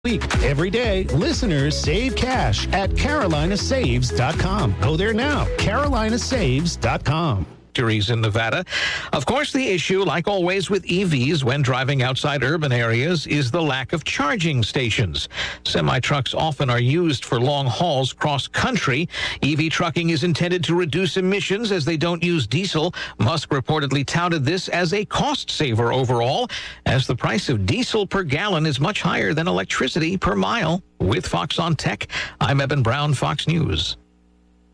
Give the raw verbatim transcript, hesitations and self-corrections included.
Week. Every day, listeners save cash at carolina saves dot com. Go there now, carolina saves dot com. In Nevada. Of course, the issue, like always with E Vs when driving outside urban areas, is the lack of charging stations. Semi-trucks often are used for long hauls cross-country. E V trucking is intended to reduce emissions as they don't use diesel. Musk reportedly touted this as a cost saver overall, as the price of diesel per gallon is much higher than electricity per mile. With Fox on Tech, I'm Eben Brown, Fox News.